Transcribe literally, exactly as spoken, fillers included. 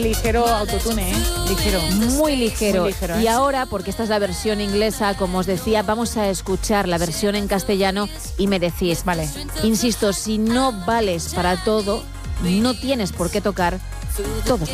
Ligero autotune, ¿eh? Ligero. Muy ligero. Muy ligero, ¿eh? Y ahora, porque esta es la versión inglesa, como os decía, vamos a escuchar la versión en castellano y me decís, Vale. insisto, si no vales para todo, no tienes por qué tocar todos